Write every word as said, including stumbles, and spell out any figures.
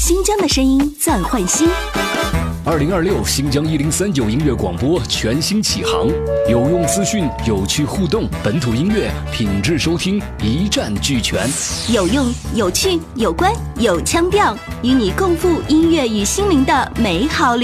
新疆的声音暂换新。 二零二六新疆一零三九音乐广播全新启航，有用资讯，有趣互动，本土音乐品质收听一站俱全， 有用、有趣、有关、有腔调，与你共赴音乐与心灵的美好旅